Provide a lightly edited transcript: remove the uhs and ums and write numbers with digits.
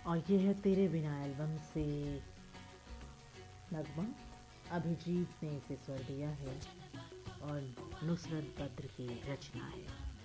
और ये है तेरे बिना एल्बम से नगमा। अभिजीत ने इसे स्वर दिया है और नुसरत बद्र की रचना है।